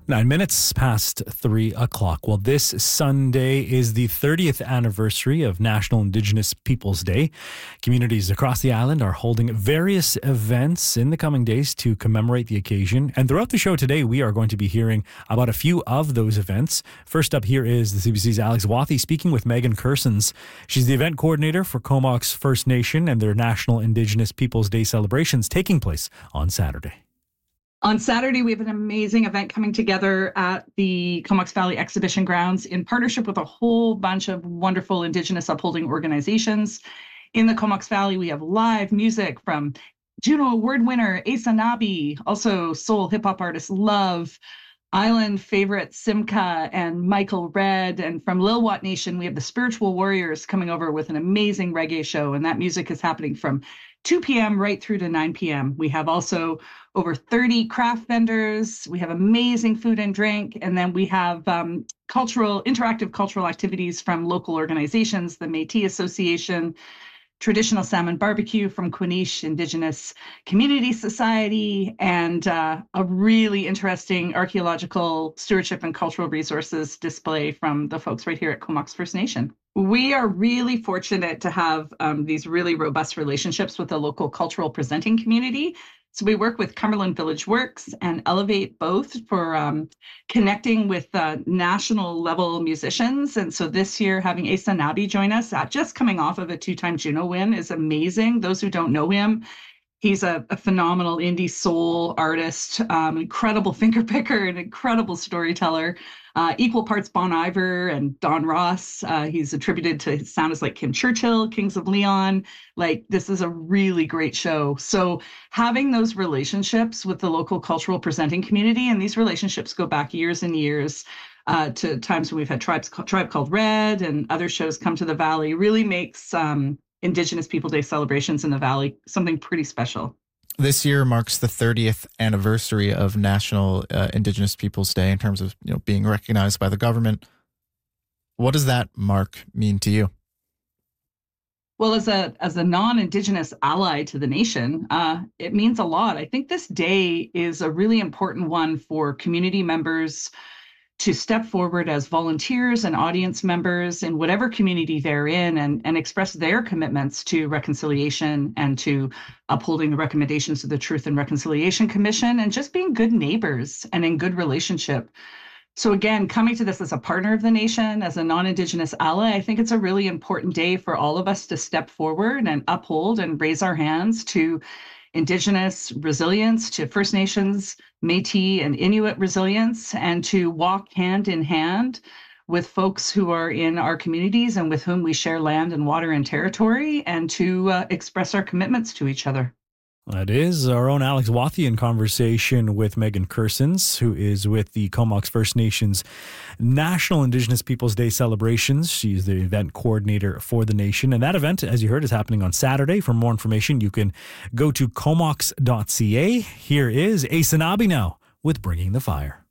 9 minutes past 3 o'clock. Well, this Sunday is the 30th anniversary of National Indigenous Peoples Day. Communities across the island are holding various events in the coming days to commemorate the occasion. And throughout the show today, we are going to be hearing about a few of those events. First up here is the CBC's Alex Wathy speaking with Megan Kersons. She's the event coordinator for Comox First Nation and their National Indigenous Peoples Day celebrations taking place on Saturday. On Saturday, we have an amazing event coming together at the Comox Valley Exhibition Grounds in partnership with a whole bunch of wonderful Indigenous upholding organizations. In the Comox Valley, we have live music from Juno Award winner Asa Nabi, also soul hip-hop artist Love, Island favorite Simca and Michael Red, and from Lilwat Nation, we have the Spiritual Warriors coming over with an amazing reggae show, and that music is happening from 2 p.m. right through to 9 p.m. We have also over 30 craft vendors. We have amazing food and drink. And then we have interactive cultural activities from local organizations, the Métis Association, Traditional Salmon Barbecue from Quinish Indigenous Community Society, and a really interesting archaeological stewardship and cultural resources display from the folks right here at Comox First Nation. We are really fortunate to have these really robust relationships with the local cultural presenting community. So we work with Cumberland Village Works and Elevate both for connecting with national level musicians. And so this year, having Asa Nabi join us, just coming off of a 2-time Juno win, is amazing. Those who don't know him, he's a phenomenal indie soul artist, incredible finger picker, an incredible storyteller, equal parts Bon Iver and Don Ross. He's attributed to his sound as like Kim Churchill, Kings of Leon. Like, this is a really great show. So having those relationships with the local cultural presenting community, and these relationships go back years and years to times when we've had Tribe Called Red and other shows come to the Valley, really makes Indigenous People Day celebrations in the Valley something pretty special. This year marks the 30th anniversary of National Indigenous Peoples Day in terms of being recognized by the government. What does that mark mean to you? Well, as a non-Indigenous ally to the nation, it means a lot. I think this day is a really important one for community members to step forward as volunteers and audience members in whatever community they're in and express their commitments to reconciliation and to upholding the recommendations of the Truth and Reconciliation Commission and just being good neighbors and in good relationship. So again, coming to this as a partner of the nation, as a non-Indigenous ally, I think it's a really important day for all of us to step forward and uphold and raise our hands to Indigenous resilience, to First Nations, Métis, and Inuit resilience, and to walk hand in hand with folks who are in our communities and with whom we share land and water and territory, and to express our commitments to each other. That is our own Alex Wathy in conversation with Megan Kersons, who is with the Comox First Nations National Indigenous Peoples Day celebrations. She's the event coordinator for the nation. And that event, as you heard, is happening on Saturday. For more information, you can go to comox.ca. Here is Asa Nabi now with Bringing the Fire.